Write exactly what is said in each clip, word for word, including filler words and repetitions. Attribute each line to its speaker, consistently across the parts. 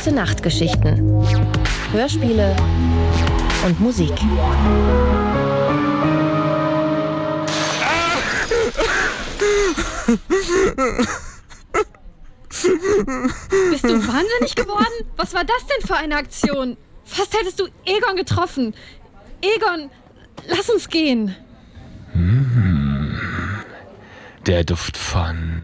Speaker 1: Gute-Nacht-Geschichten, Hörspiele und Musik.
Speaker 2: Bist du wahnsinnig geworden? Was war das denn für eine Aktion? Fast hättest du Egon getroffen. Egon, lass uns gehen.
Speaker 3: Mmh, der Duft von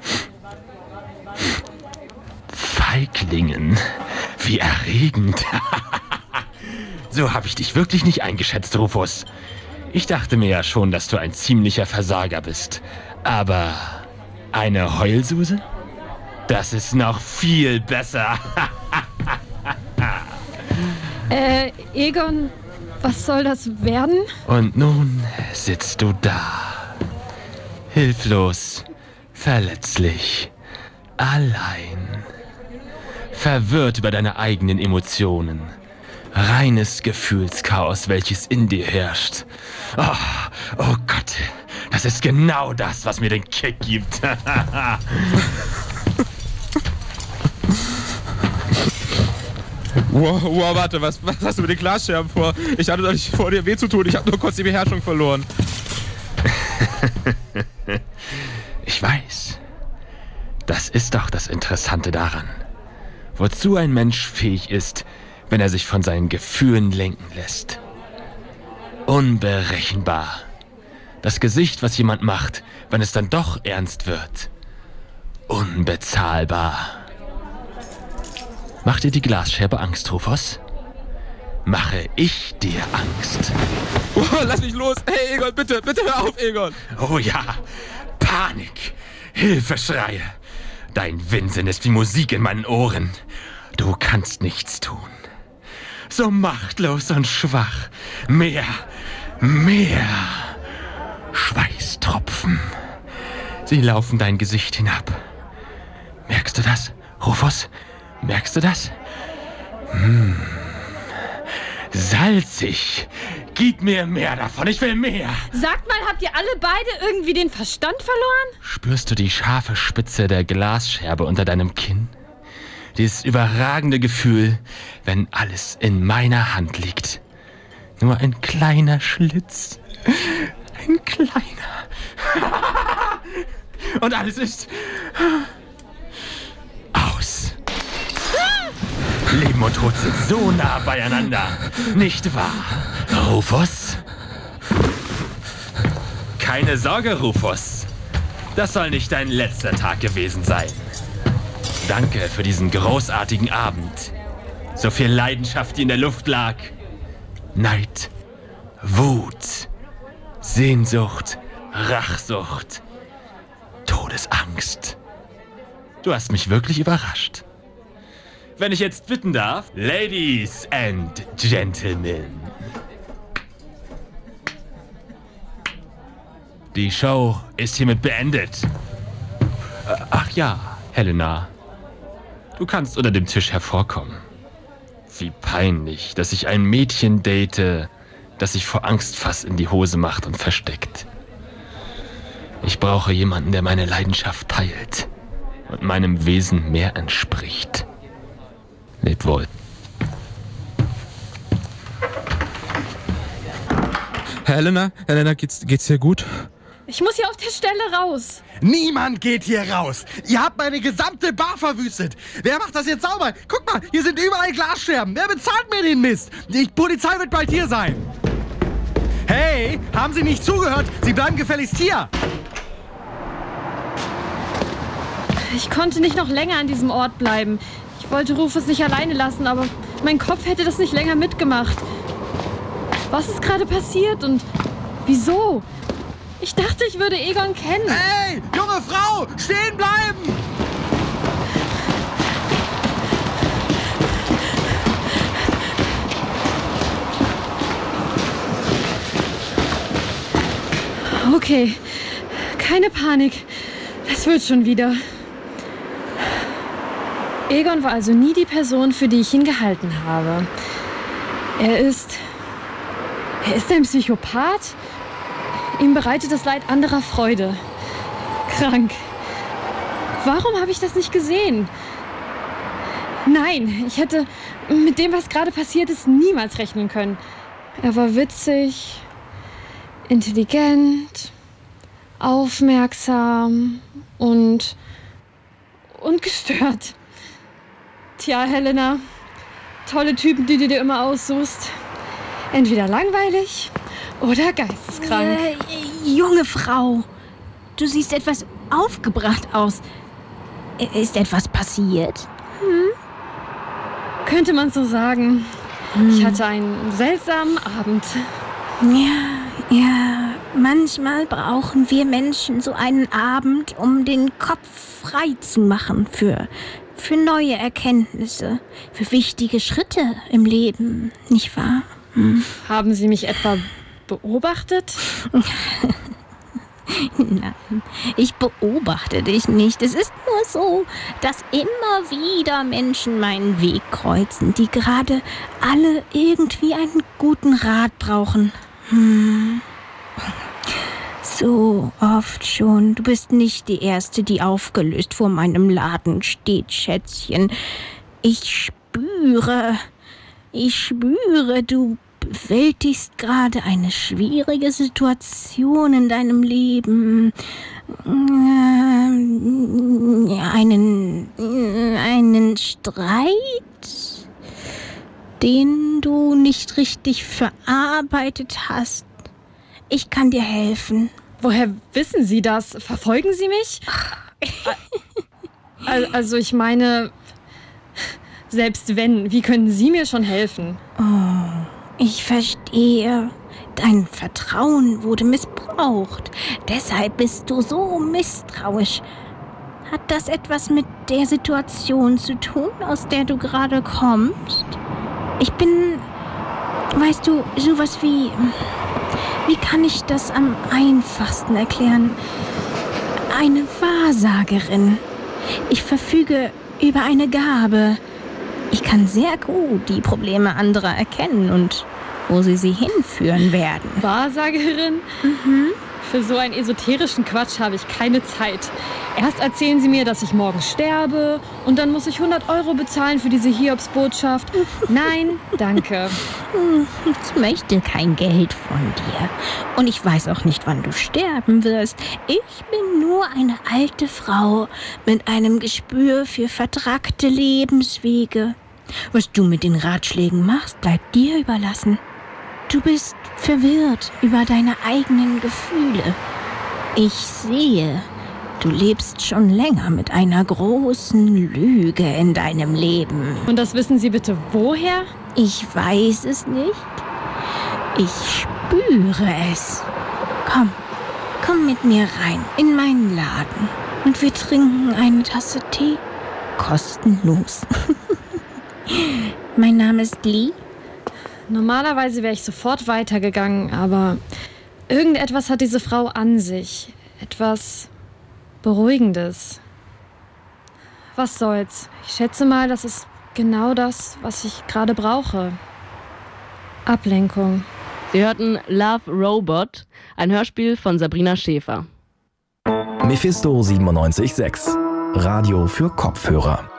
Speaker 3: Feiglingen. Wie erregend. So habe ich dich wirklich nicht eingeschätzt, Rufus. Ich dachte mir ja schon, dass du ein ziemlicher Versager bist. Aber eine Heulsuse? Das ist noch viel besser.
Speaker 2: äh, Egon, was soll das werden?
Speaker 3: Und nun sitzt du da. Hilflos, verletzlich, allein. Verwirrt über deine eigenen Emotionen. Reines Gefühlschaos, welches in dir herrscht. Oh, oh Gott, das ist genau das, was mir den Kick gibt.
Speaker 4: Wow, wow, warte, was, was hast du mit den Glasscherben vor? Ich hatte doch nicht vor, dir weh zu tun. Ich habe nur kurz die Beherrschung verloren.
Speaker 3: Ich weiß. Das ist doch das Interessante daran. Wozu ein Mensch fähig ist, wenn er sich von seinen Gefühlen lenken lässt. Unberechenbar. Das Gesicht, was jemand macht, wenn es dann doch ernst wird. Unbezahlbar. Macht dir die Glasscherbe Angst, Rufus? Mache ich dir Angst?
Speaker 4: Oh, lass mich los! Hey, Egon, bitte, bitte hör auf, Egon!
Speaker 3: Oh ja, Panik, Hilfeschreie. Dein Winseln ist wie Musik in meinen Ohren. Du kannst nichts tun. So machtlos und schwach. Mehr, mehr Schweißtropfen. Sie laufen dein Gesicht hinab. Merkst du das, Rufus? Merkst du das? Hm. Salzig. Gib mir mehr davon, ich will mehr.
Speaker 2: Sagt mal, habt ihr alle beide irgendwie den Verstand verloren?
Speaker 3: Spürst du die scharfe Spitze der Glasscherbe unter deinem Kinn? Dieses überragende Gefühl, wenn alles in meiner Hand liegt. Nur ein kleiner Schlitz. Ein kleiner. Und alles ist aus. Leben und Tod sind so nah beieinander. Nicht wahr, Rufus? Keine Sorge, Rufus. Das soll nicht dein letzter Tag gewesen sein. Danke für diesen großartigen Abend. So viel Leidenschaft, die in der Luft lag. Neid, Wut, Sehnsucht, Rachsucht, Todesangst. Du hast mich wirklich überrascht. Wenn ich jetzt bitten darf, Ladies and Gentlemen. Die Show ist hiermit beendet. Ach ja, Helena. Du kannst unter dem Tisch hervorkommen. Wie peinlich, dass ich ein Mädchen date, das sich vor Angst fast in die Hose macht und versteckt. Ich brauche jemanden, der meine Leidenschaft teilt und meinem Wesen mehr entspricht. Lebt wohl.
Speaker 4: Helena, Helena, geht's, geht's dir gut?
Speaker 2: Ich muss hier auf der Stelle raus.
Speaker 5: Niemand geht hier raus. Ihr habt meine gesamte Bar verwüstet. Wer macht das jetzt sauber? Guck mal, hier sind überall Glasscherben. Wer bezahlt mir den Mist? Die Polizei wird bald hier sein. Hey, haben Sie nicht zugehört? Sie bleiben gefälligst hier.
Speaker 2: Ich konnte nicht noch länger an diesem Ort bleiben. Ich wollte Rufus nicht alleine lassen, aber mein Kopf hätte das nicht länger mitgemacht. Was ist gerade passiert und wieso? Ich dachte, ich würde Egon kennen.
Speaker 5: Hey, junge Frau, stehen bleiben!
Speaker 2: Okay, keine Panik. Das wird schon wieder. Egon war also nie die Person, für die ich ihn gehalten habe. Er ist... Er ist ein Psychopath? Ihm bereitet das Leid anderer Freude. Krank. Warum habe ich das nicht gesehen? Nein, ich hätte mit dem, was gerade passiert ist, niemals rechnen können. Er war witzig, intelligent, aufmerksam und, und gestört. Tja, Helena, tolle Typen, die du dir immer aussuchst. Entweder langweilig oder geisteskrank.
Speaker 6: Äh, junge Frau, du siehst etwas aufgebracht aus. Ist etwas passiert?
Speaker 2: Hm? Könnte man so sagen. Hm. Ich hatte einen seltsamen Abend.
Speaker 6: Ja, ja. Manchmal brauchen wir Menschen so einen Abend, um den Kopf frei zu machen für, für neue Erkenntnisse, für wichtige Schritte im Leben, nicht wahr? Hm.
Speaker 2: Haben Sie mich etwa beobachtet?
Speaker 6: Nein, ich beobachte dich nicht. Es ist nur so, dass immer wieder Menschen meinen Weg kreuzen, die gerade alle irgendwie einen guten Rat brauchen. Hm. So oft schon. Du bist nicht die Erste, die aufgelöst vor meinem Laden steht, Schätzchen. Ich spüre, ich spüre, du bewältigst gerade eine schwierige Situation in deinem Leben. Einen, einen Streit, den du nicht richtig verarbeitet hast. Ich kann dir helfen.
Speaker 2: Woher wissen Sie das? Verfolgen Sie mich? Also ich meine, selbst wenn, wie können Sie mir schon helfen?
Speaker 6: Oh, ich verstehe. Dein Vertrauen wurde missbraucht. Deshalb bist du so misstrauisch. Hat das etwas mit der Situation zu tun, aus der du gerade kommst? Ich bin, weißt du, sowas wie... Wie kann ich das am einfachsten erklären? Eine Wahrsagerin. Ich verfüge über eine Gabe. Ich kann sehr gut die Probleme anderer erkennen und wo sie sie hinführen werden.
Speaker 2: Wahrsagerin? Mhm. Für so einen esoterischen Quatsch habe ich keine Zeit. Erst erzählen Sie mir, dass ich morgen sterbe und dann muss ich hundert Euro bezahlen für diese Hiobsbotschaft. Nein, danke.
Speaker 6: Ich möchte kein Geld von dir. Und ich weiß auch nicht, wann du sterben wirst. Ich bin nur eine alte Frau mit einem Gespür für vertrackte Lebenswege. Was du mit den Ratschlägen machst, bleibt dir überlassen. Du bist verwirrt über deine eigenen Gefühle. Ich sehe, du lebst schon länger mit einer großen Lüge in deinem Leben.
Speaker 2: Und das wissen Sie bitte woher?
Speaker 6: Ich weiß es nicht. Ich spüre es. Komm, komm mit mir rein in meinen Laden und wir trinken eine Tasse Tee. Kostenlos. Mein Name ist Lee.
Speaker 2: Normalerweise wäre ich sofort weitergegangen, aber irgendetwas hat diese Frau an sich. Etwas Beruhigendes. Was soll's? Ich schätze mal, das ist genau das, was ich gerade brauche. Ablenkung.
Speaker 7: Sie hörten Love Robot, ein Hörspiel von Sabrina Schäfer.
Speaker 8: Mephisto siebenundneunzig Komma sechs. Radio für Kopfhörer.